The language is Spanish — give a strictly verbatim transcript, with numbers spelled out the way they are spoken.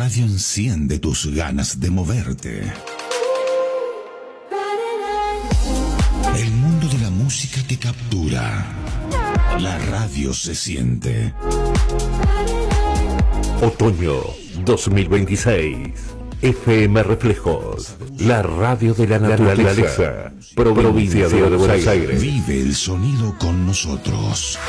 radio enciende tus ganas de moverte. El mundo de la música te captura. La radio se siente. Otoño dos mil veintiséis. F M Reflejos, la radio de la naturaleza, provincia de Buenos Aires. Vive el sonido con nosotros.